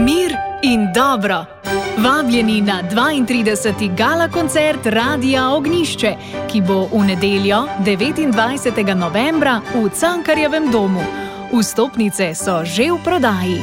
mir in dobro. Vabljeni na 32. gala koncert Radia Ognjišče, ki bo v nedeljo 29. novembra v Cankarjevem domu. Vstopnice so že v prodaji.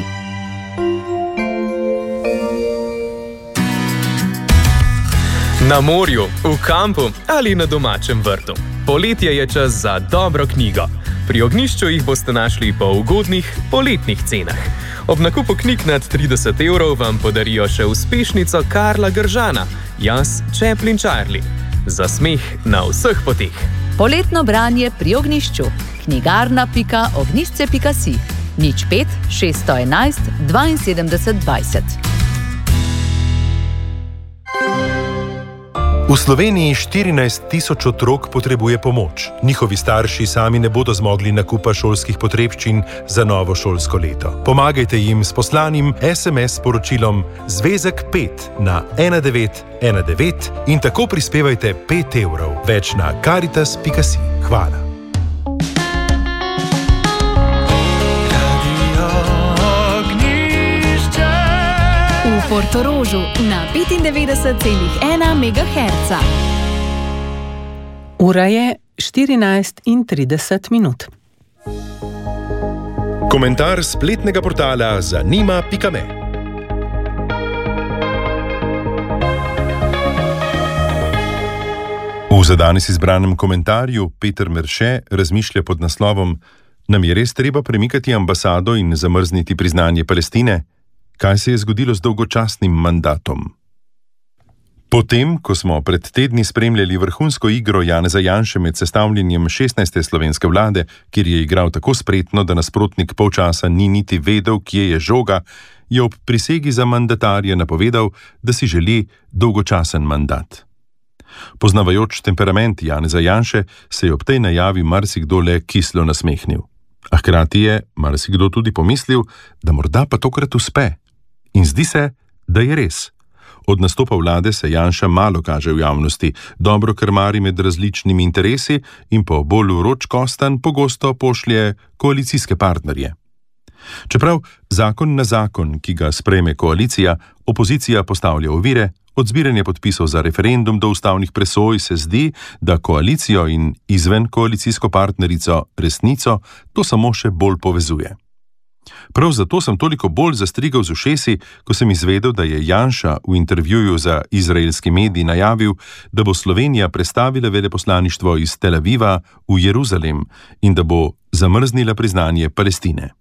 Na morju, v kampu ali na domačem vrtu. Poletje je čas za dobro knjigo. Pri Ognjišču jih boste našli po ugodnih poletnih cenah. Ob nakupu knjig nad 30 € vam podarijo še uspešnico Karla Gržana, Jaz, Chaplin Charlie. Za smeh na vseh poteh. Poletno branje pri Ognjišču. knjigarna.ognjišče.si 05 611 72 20. V Sloveniji 14 000 otrok potrebuje pomoč. Njihovi starši sami ne bodo zmogli nakupa šolskih potrebščin za novo šolsko leto. Pomagajte jim s poslanim SMS sporočilom Zvezek 5 na 1919 in tako prispevajte 5 €. Več na caritas.si. Hvala. V Portorožu na 95,1 MHz. Ura je 14:30. Komentar spletnega portala zanima.me. V za danes izbranem komentarju Peter Merše razmišlja pod naslovom: Nam je res treba premikati ambasado in zamrzniti priznanje Palestine? Kaj se je zgodilo z dolgočasnim mandatom? Potem, ko smo pred tedni spremljali vrhunsko igro Janeza Janše med sestavljanjem 16. slovenske vlade, kjer je igral tako spretno, da nasprotnik polčasa ni niti vedel, kje je žoga, je ob prisegi za mandatarja napovedal, da si želi dolgočasen mandat. Poznavajoč temperament Janeza Janše, se je ob tej najavi marsikdo le kislo nasmehnil. A hkrati je marsikdo tudi pomislil, da morda pa tokrat uspe. In zdi se, da je res. Od nastopa vlade se Janša malo kaže v javnosti, dobro krmari med različnimi interesi in po bolj vročkostan pogosto pošlje koalicijske partnerje. Čeprav zakon na zakon, ki ga sprejme koalicija, opozicija postavlja ovire, od zbiranja podpisov za referendum do ustavnih presoj se zdi, da koalicijo in izven koalicijsko partnerico Resnico to samo še bolj povezuje. Prav zato sem toliko bolj zastrigal z ušesi, ko sem izvedel, da je Janša v intervjuju za izraelski medij najavil, da bo Slovenija prestavila veleposlaništvo iz Tel Aviva v Jeruzalem in da bo zamrznila priznanje Palestine.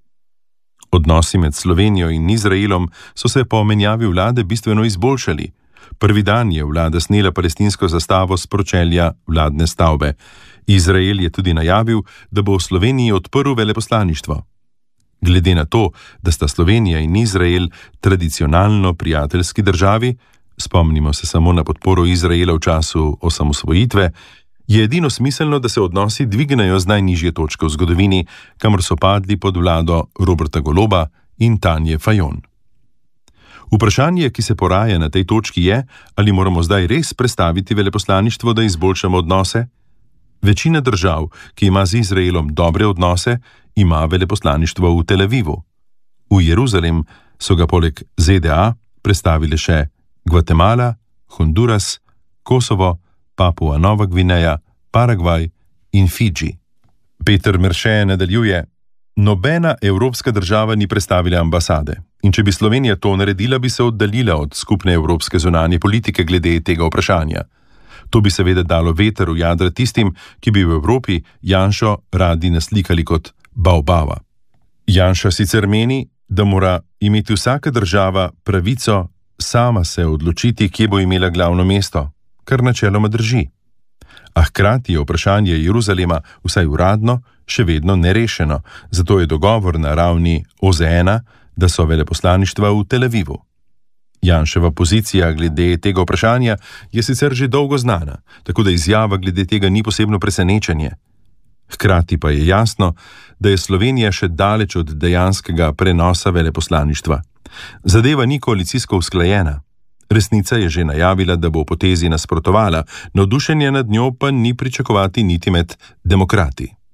Odnosi med Slovenijo in Izraelom so se po menjavi vlade bistveno izboljšali. Prvi dan je vlada snela palestinsko zastavo s pročelja vladne stavbe. Izrael je tudi najavil, da bo v Sloveniji odprl veleposlaništvo. Glede na to, da sta Slovenija in Izrael tradicionalno prijateljski državi, spomnimo se samo na podporo Izraela v času osamosvojitve, je edino smiselno, da se odnosi dvignejo z najnižje točke v zgodovini, kamor so padli pod vlado Roberta Goloba in Tanje Fajon. Vprašanje, ki se poraja na tej točki je, ali moramo zdaj res prestaviti veleposlaništvo, da izboljšamo odnose? Večina držav, ki ima z Izraelom dobre odnose, ima veleposlaništvo v Tel Avivu. V Jeruzalem so ga poleg ZDA prestavile še Gvatemala, Honduras, Kosovo, Papua Nova Gvineja, Paragvaj in Fidži. Peter Merše nadaljuje: Nobena evropska država ni prestavila ambasade. In če bi Slovenija to naredila, bi se oddaljila od skupne evropske zunanje politike glede tega vprašanja. To bi seveda dalo veter v jadra tistim, ki bi v Evropi Janšo radi naslikali kot baobaba. Janša sicer meni, da mora imeti vsaka država pravico sama se odločiti, kje bo imela glavno mesto, kar načeloma drži. A hkrati je vprašanje Jeruzalema vsaj uradno še vedno nerešeno, zato je dogovor na ravni OZN, da so veleposlaništva v Tel Avivu. Janševa pozicija glede tega vprašanja je sicer že dolgo znana, tako da izjava glede tega ni posebno presenečenje. Hkrati pa je jasno, da je Slovenija še daleč od dejanskega prenosa veleposlaništva. Zadeva ni koalicijsko usklajena. Resnica je že najavila, da bo potezi nasprotovala, navdušenje nad njo pa ni pričakovati niti med demokrati.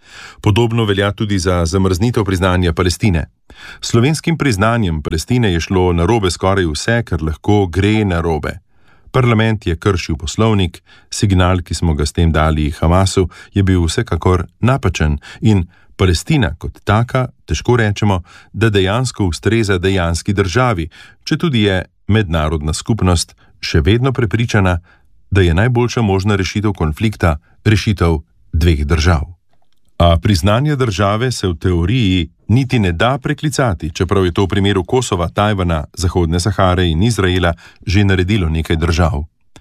Podobno velja tudi za zamrznitev priznanja Palestine. Slovenskim priznanjem Palestine je šlo narobe skoraj vse, kar lahko gre narobe. Parlament je kršil poslovnik, signal, ki smo ga s tem dali Hamasu, je bil vsekakor napačen in Palestina kot taka, težko rečemo, da dejansko ustreza dejanski državi, četudi je mednarodna skupnost še vedno prepričana, da je najboljša možna rešitev konflikta rešitev dveh držav. A priznanje države se v teoriji niti ne da preklicati, čeprav je to v primeru Kosova, Tajvana, Zahodne Sahare in Izraela že naredilo nekaj držav.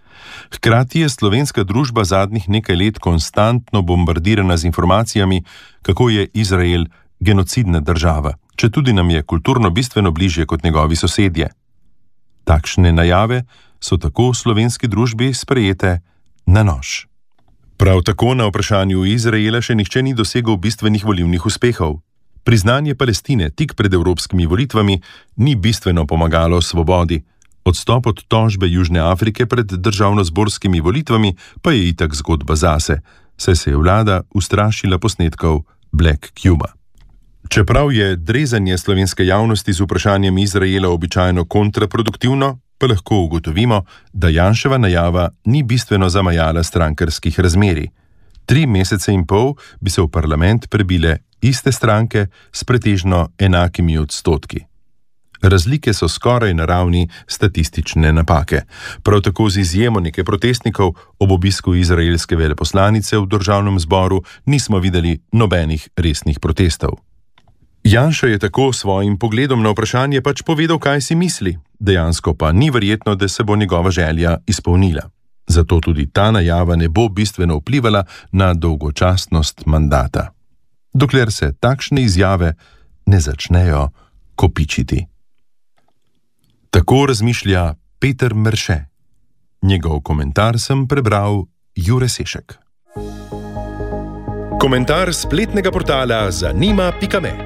Hkrati je slovenska družba zadnjih nekaj let konstantno bombardirana z informacijami, kako je Izrael genocidna država, četudi nam je kulturno bistveno bližje kot njegovi sosedje. Takšne najave so tako v slovenski družbi sprejete na nož. Prav tako na vprašanju Izraela še nihče ni dosegel bistvenih volilnih uspehov. Priznanje Palestine tik pred evropskimi volitvami ni bistveno pomagalo svobodi. Odstop od tožbe Južne Afrike pred državnozborskimi volitvami pa je itak zgodba zase, saj se je vlada ustrašila posnetkov Black Cuba. Čeprav je drezanje slovenske javnosti z vprašanjem Izraela običajno kontraproduktivno, pa lahko ugotovimo, da Janševa najava ni bistveno zamajala strankarskih razmerij. 3 mesece in pol bi se v parlament prebile iste stranke s pretežno enakimi odstotki. Razlike so skoraj na ravni statistične napake. Prav tako z izjemo nekaj protestnikov ob obisku izraelske veleposlanice v državnem zboru nismo videli nobenih resnih protestov. Janša je tako svojim pogledom na vprašanje pač povedal, kaj si misli, dejansko pa ni verjetno, da se bo njegova želja izpolnila. Zato tudi ta najava ne bo bistveno vplivala na dolgočasnost mandata. Dokler se takšne izjave ne začnejo kopičiti. Tako razmišlja Peter Merše. Njegov komentar sem prebral Jure Sešek. Komentar spletnega portala zanima.me